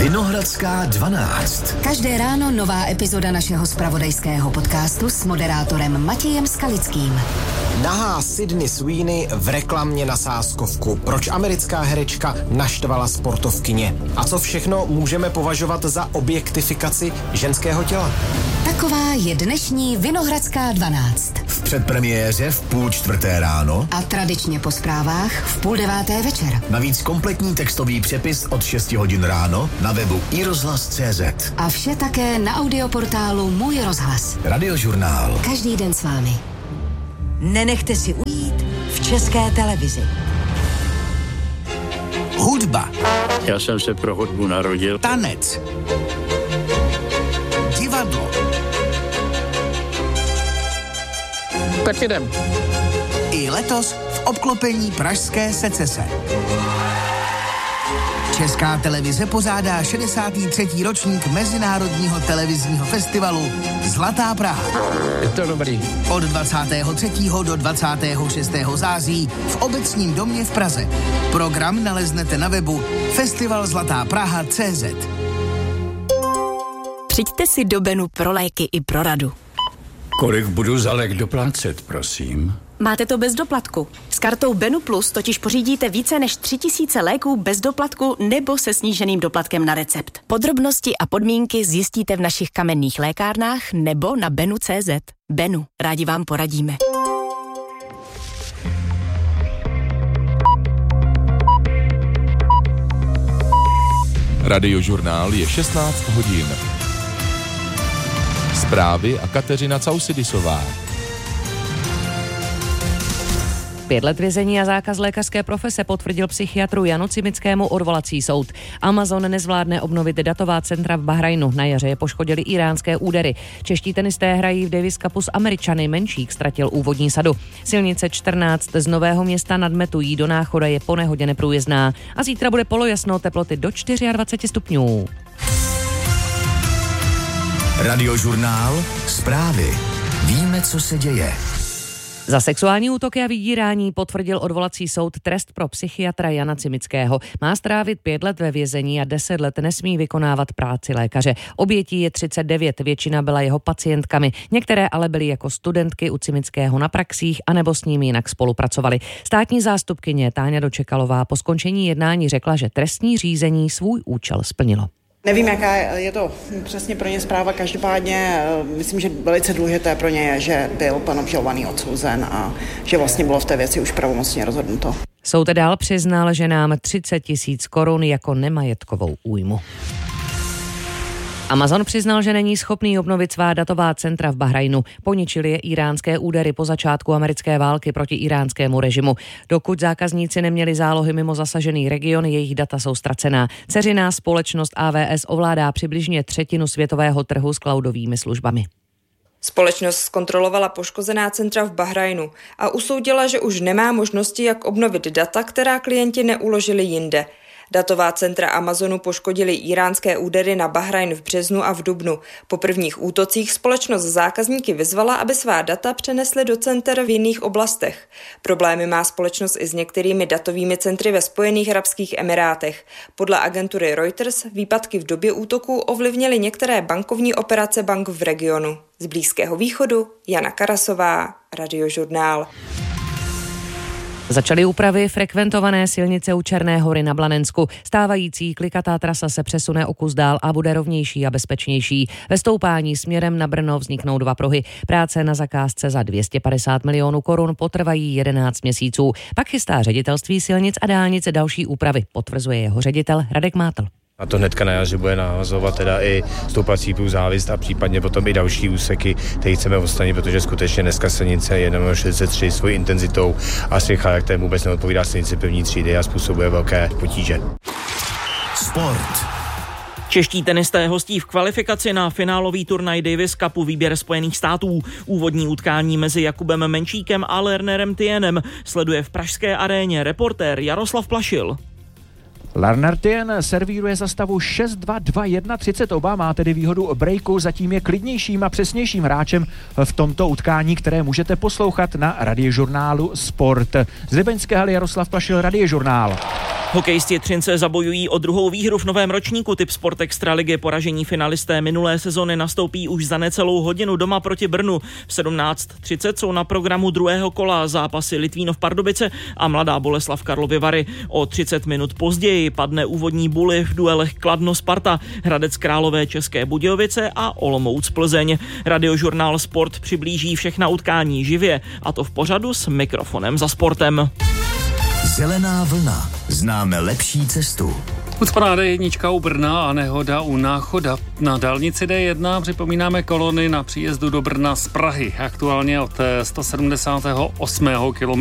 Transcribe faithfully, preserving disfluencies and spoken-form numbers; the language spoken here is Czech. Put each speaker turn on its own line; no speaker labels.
Vinohradská dvanáct.
Každé ráno nová epizoda našeho zpravodajského podcastu s moderátorem Matějem Skalickým.
Nahá Sydney Sweeney v reklamě na sázkovku. Proč americká herečka naštvala sportovkyně? A co všechno můžeme považovat za objektifikaci ženského těla?
Taková je dnešní Vinohradská dvanáct.
V předpremiéře v půl čtvrté ráno
a tradičně po zprávách v půl deváté večer.
Navíc kompletní textový přepis od šesti hodin ráno na webu i rozhlas tečka cé zet.
A vše také na audioportálu Můj rozhlas.
Radiožurnál.
Každý den s vámi.
Nenechte si ujít v České televizi.
Hudba.
Já jsem se pro hudbu narodil.
Tanec. Divadlo.
Tak jdem.
I letos v obklopení pražské secese. Česká televize pozádá šedesátý třetí ročník Mezinárodního televizního festivalu Zlatá Praha.
Je to dobrý.
Od dvacátého třetího do dvacátého šestého září v Obecním domě v Praze. Program naleznete na webu festival zlatá praha tečka cé zet.
Přijďte si do Benu pro léky i pro radu.
Kolik budu za lék doplácet, prosím?
Máte to bez doplatku. S kartou Benu Plus totiž pořídíte více než tři tisíce léků bez doplatku nebo se sníženým doplatkem na recept. Podrobnosti a podmínky zjistíte v našich kamenných lékárnách nebo na benu tečka cé zet. Benu, rádi vám poradíme.
Radiožurnál je šestnáct hodin. Zprávy a Kateřina Causidisová.
Pět let vězení a zákaz lékařské profese potvrdil psychiatru Janu Cimickému odvolací soud. Amazon nezvládne obnovit datová centra v Bahrajnu. Na jaře je poškodili iránské údery. Čeští tenisté hrají v Davis Cupu s Američany. Menšík ztratil úvodní sadu. Silnice čtrnáct z Nového Města nad Metují do Náchoda je po nehodě neprůjezdná. A zítra bude polojasno, teploty do dvacet čtyři stupňů.
Radiožurnál. Zprávy. Víme, co se děje.
Za sexuální útoky a vydírání potvrdil odvolací soud trest pro psychiatra Jana Cimického. Má strávit pět let ve vězení a deset let nesmí vykonávat práci lékaře. Obětí je třicet devět, většina byla jeho pacientkami. Některé ale byly jako studentky u Cimického na praxích anebo s ním jinak spolupracovali. Státní zástupkyně Táňa Dočekalová po skončení jednání řekla, že trestní řízení svůj účel splnilo.
Nevím, jaká je to přesně pro ně zpráva, každopádně myslím, že velice důležité pro ně je, že byl pan obžalovaný odsouzen a že vlastně bylo v té věci už pravomocně rozhodnuto.
Soud dál přiznal ženám třicet tisíc korun jako nemajetkovou újmu. Amazon přiznal, že není schopný obnovit svá datová centra v Bahrajnu. Poničili je iránské údery po začátku americké války proti iránskému režimu. Dokud zákazníci neměli zálohy mimo zasažený region, jejich data jsou ztracená. Dceřiná společnost A W S ovládá přibližně třetinu světového trhu s cloudovými službami.
Společnost zkontrolovala poškozená centra v Bahrajnu a usoudila, že už nemá možnosti, jak obnovit data, která klienti neuložili jinde. Datová centra Amazonu poškodily iránské údery na Bahrajn v březnu a v dubnu. Po prvních útocích společnost zákazníky vyzvala, aby svá data přenesly do center v jiných oblastech. Problémy má společnost i s některými datovými centry ve Spojených arabských emirátech. Podle agentury Reuters výpadky v době útoků ovlivnily některé bankovní operace bank v regionu. Z Blízkého východu Jana Karasová, Radiožurnál.
Začaly úpravy frekventované silnice u Černé Hory na Blanensku. Stávající klikatá trasa se přesune o kus dál a bude rovnější a bezpečnější. Ve stoupání směrem na Brno vzniknou dva pruhy. Práce na zakázce za dvě stě padesát milionů korun potrvají jedenáct měsíců. Pak chystá ředitelství silnic a dálnic další úpravy, potvrzuje jeho ředitel Radek Mátl.
A to hnedka na jaře bude navazovat teda i stoupací plus závist a případně potom i další úseky, které chceme odstranit, protože skutečně dneska silnice je jedna šedesát tři svojí intenzitou a svým charakterem vůbec neodpovídá silnici první třídy a způsobuje velké potíže.
Sport.
Čeští tenisté hostí v kvalifikaci na finálový turnaj Davis Cupu výběr Spojených států. Úvodní utkání mezi Jakubem Menšíkem a Lernerem Tienem sleduje v pražské aréně reportér Jaroslav Plašil.
Lerner Tien servíruje za stavu šest dva dva jedna třicet oba, má tedy výhodu breaku, zatím je klidnějším a přesnějším hráčem v tomto utkání, které můžete poslouchat na radiožurnálu Sport. Z Libeňské haly Jaroslav Plašil, Radiožurnál.
Hokejisti Třince zabojují o druhou výhru v novém ročníku. Tip Sport Extraligy. Poražení finalisté minulé sezony nastoupí už za necelou hodinu doma proti Brnu. V sedmnáct třicet jsou na programu druhého kola zápasy Litvínov Pardubice a Mladá Boleslav Karlovy Vary. O třicet minut později padne úvodní buly v duelech Kladno Sparta, Hradec Králové České Budějovice a Olomouc Plzeň. Radiožurnál Sport přiblíží všechna utkání živě, a to v pořadu s mikrofonem za sportem.
Zelená vlna. Známe lepší cestu.
Ucpaná D jedna u Brna a nehoda u Náchoda. Na dálnici D jedna připomínáme kolony na příjezdu do Brna z Prahy. Aktuálně od sto sedmdesát osm kilometru